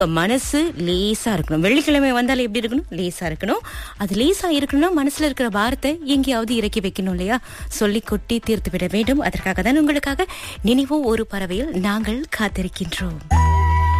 மனசு லேசா இருக்கணும். வெள்ளிக்கிழமை வந்தாலும் எப்படி இருக்கணும்? லேசா இருக்கணும். அது லேசா இருக்கணும்னா மனசுல இருக்கிற பாரத்தை எங்கேயாவது இறக்கி வைக்கணும் இல்லையா? சொல்லி கொட்டி தீர்த்து விட வேண்டும். அதற்காக தான் உங்களுக்காக நினைவோ ஒரு பறவையில் நாங்கள் காத்திருக்கின்றோம்.